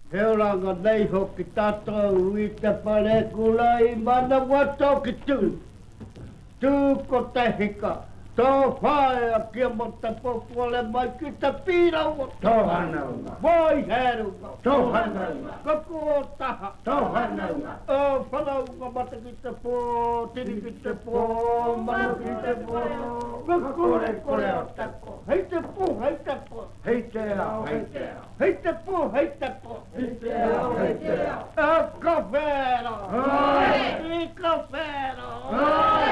Heolanga nei hoki tātou I te pare kulai mana wato ki tū. Tū ko te hika. Tō whae a kia mo te popole mai ki te pira o Tō hanau. Moi herunga. Tō hanau. Kako o taha. Tō hanau. O whanaunga mata ki te pō, tiri ki te pō, manu ki te pō. Kakore kore o te pō. Hei te pō, hei te pō. Hei te ao, hei te ao. Hei te pō, hei te pō. Hei te ao, hei te ao. E ka whera. Ai. E ka whera. Ai.